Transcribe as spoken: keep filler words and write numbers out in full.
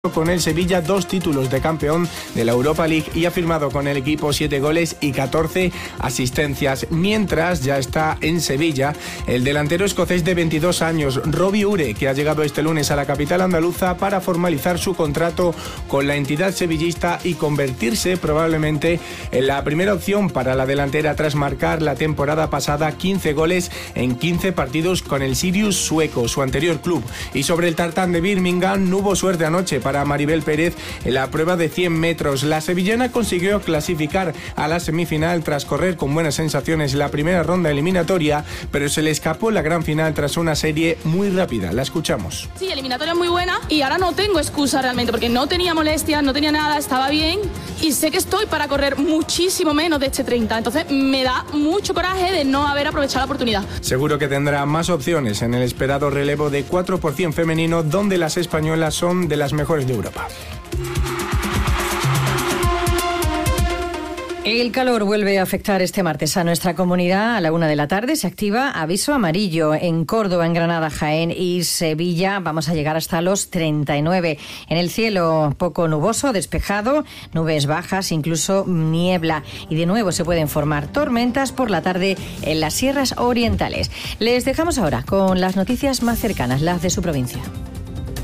con el Sevilla dos títulos de campeón de la Europa League y ha firmado con el equipo siete goles y catorce asistencias. Mientras ya está en Sevilla el delantero escocés de veintidós años, Robbie Ure, que ha llegado este lunes a la capital andaluza para formalizar su contrato con la entidad sevillista y convertirse probablemente en la primera opción para la delantera tras marcar la temporada pasada quince goles en quince partidos con el Sirius sueco, su anterior club. Y sobre el tartán de Birmingham no hubo suerte anoche para Para Maribel Pérez en la prueba de cien metros. La sevillana consiguió clasificar a la semifinal tras correr con buenas sensaciones la primera ronda eliminatoria, pero se le escapó la gran final tras una serie muy rápida. La escuchamos. Sí, eliminatoria muy buena y ahora no tengo excusa realmente porque no tenía molestias, no tenía nada, estaba bien y sé que estoy para correr muchísimo menos de este treinta. Entonces me da mucho coraje de no haber aprovechado la oportunidad. Seguro que tendrá más opciones en el esperado relevo de cuatro por cien femenino, donde las españolas son de las mejores de Europa. El calor vuelve a afectar este martes a nuestra comunidad. A la una de la tarde se activa aviso amarillo en Córdoba, en Granada, Jaén y Sevilla. Vamos a llegar hasta los treinta y nueve. En el cielo poco nuboso, despejado, nubes bajas, incluso niebla. Y de nuevo se pueden formar tormentas por la tarde en las sierras orientales. Les dejamos ahora con las noticias más cercanas, las de su provincia.